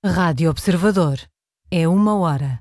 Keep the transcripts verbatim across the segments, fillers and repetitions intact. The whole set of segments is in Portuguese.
Rádio Observador. É uma hora.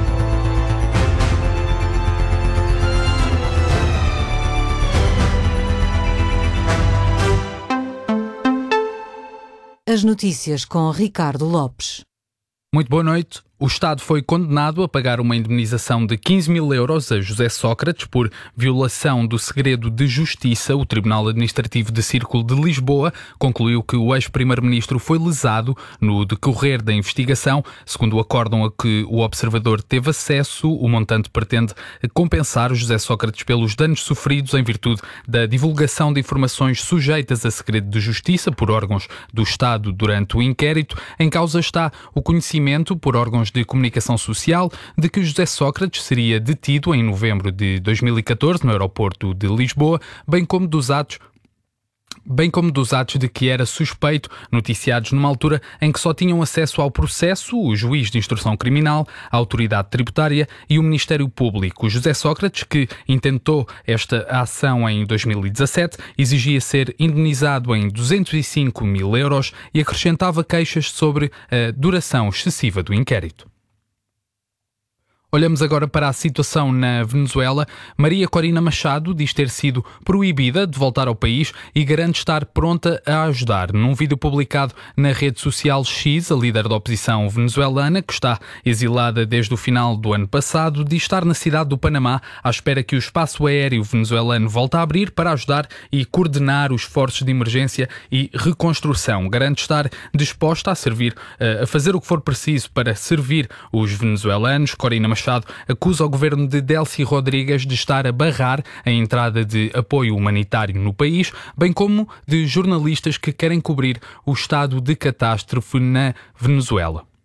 As notícias com Ricardo Lopes. Muito boa noite. O Estado foi condenado a pagar uma indemnização de quinze mil euros a José Sócrates por violação do segredo de justiça. O Tribunal Administrativo de Círculo de Lisboa concluiu que o ex-primeiro-ministro foi lesado no decorrer da investigação. Segundo o acórdão a que o Observador teve acesso, o montante pretende compensar José Sócrates pelos danos sofridos em virtude da divulgação de informações sujeitas a segredo de justiça por órgãos do Estado durante o inquérito. Em causa está o conhecimento por órgãos de comunicação social de que José Sócrates seria detido em novembro de dois mil e catorze no aeroporto de Lisboa, bem como dos atos bem como dos atos de que era suspeito, noticiados numa altura em que só tinham acesso ao processo o juiz de instrução criminal, a autoridade tributária e o Ministério Público. José Sócrates, que intentou esta ação em dois mil e dezassete, exigia ser indenizado em duzentos e cinco mil euros e acrescentava queixas sobre a duração excessiva do inquérito. Olhamos agora para a situação na Venezuela. Maria Corina Machado diz ter sido proibida de voltar ao país e garante estar pronta a ajudar. Num vídeo publicado na rede social X, a líder da oposição venezuelana, que está exilada desde o final do ano passado, diz estar na cidade do Panamá à espera que o espaço aéreo venezuelano volte a abrir para ajudar e coordenar os esforços de emergência e reconstrução. Garante estar disposta a servir, a fazer o que for preciso para servir os venezuelanos. Corina Machado Machado acusa o governo de Delcy Rodrigues de estar a barrar a entrada de apoio humanitário no país, bem como de jornalistas que querem cobrir o estado de catástrofe na Venezuela.